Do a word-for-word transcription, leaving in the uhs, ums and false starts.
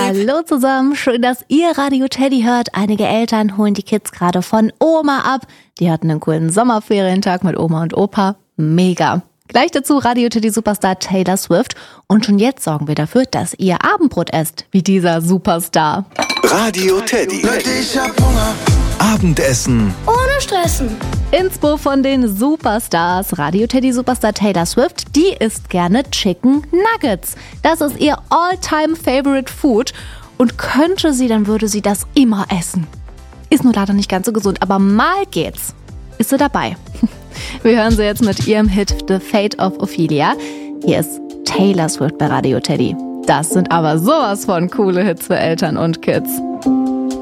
Hallo zusammen, schön, dass ihr Radio Teddy hört. Einige Eltern holen die Kids gerade von Oma ab. Die hatten einen coolen Sommerferientag mit Oma und Opa. Mega. Gleich dazu Radio Teddy Superstar Taylor Swift. Und schon jetzt sorgen wir dafür, dass ihr Abendbrot esst, wie dieser Superstar. Radio Teddy. Ich hab Hunger. Abendessen Ohne Stressen. Inspo von den Superstars. Radio Teddy Superstar Taylor Swift, die isst gerne Chicken Nuggets. Das ist ihr All-Time-Favorite Food. Und könnte sie, dann würde sie das immer essen. Ist nur leider nicht ganz so gesund, aber mal geht's. Ist sie dabei. Wir hören sie jetzt mit ihrem Hit The Fate of Ophelia. Hier ist Taylor Swift bei Radio Teddy. Das sind aber sowas von coole Hits für Eltern und Kids.